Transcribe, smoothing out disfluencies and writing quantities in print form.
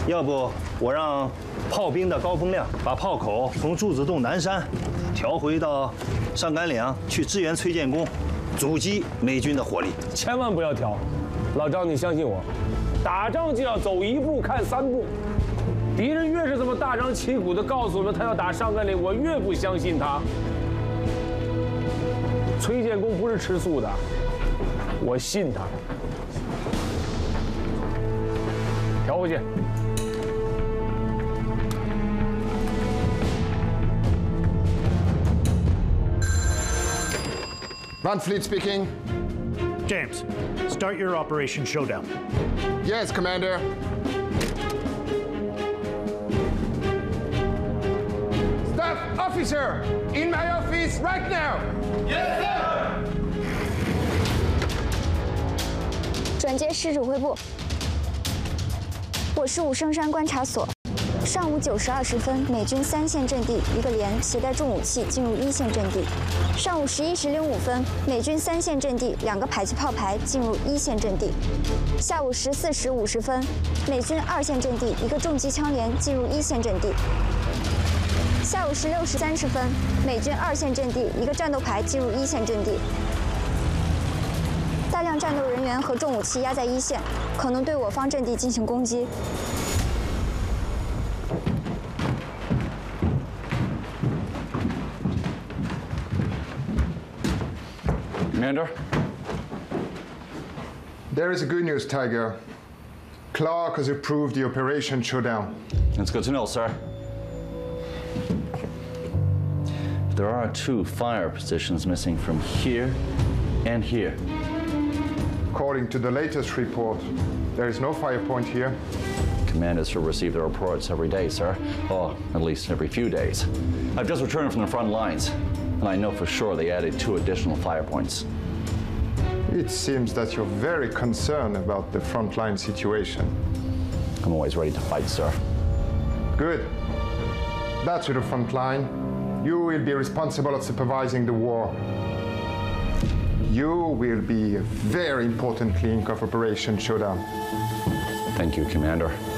要不我让炮兵的高风亮把炮口从柱子洞南山调回到上甘岭去支援崔建功，阻击美军的火力。 千万不要调，老张，你相信我，打仗就要走一步看三步。敌人越是这么大张旗鼓地告诉我们他要打上甘岭，我越不相信他。崔建功不是吃素的，我信他。调回去。 Van Fleet speaking. James, start your Operation Showdown. Yes, Commander. Staff officer, in my office right now. Yes, sir. 转接师指挥部，我是武圣山观察所。上午9时20分，美军3线阵地一个连携带重武器进入1线阵地。上午11时05分，美军3线阵地2个迫击炮排进入1线阵地。下午14时50分，美军2线阵地一个重机枪连进入1线阵地。下午16时30分，美军2线阵地一个战斗排进入1线阵地。大量战斗人员和重武器压在1线，可能对我方阵地进行攻击。 Commander? There is a good news, Tiger. Clark has approved the Operation Showdown. That's good to know, sir. There are 2 fire positions missing from here and here. According to the latest report, there is no fire point here. Commanders will receive the reports every day, sir. Or at least every few days. I've just returned from the front lines, and I know for sure they added 2 additional fire points. It seems that you're very concerned about the frontline situation. I'm always ready to fight, sir. Good. That's to the front line. You will be responsible of supervising the war. You will be a very important link of Operation Showdown. Thank you, Commander.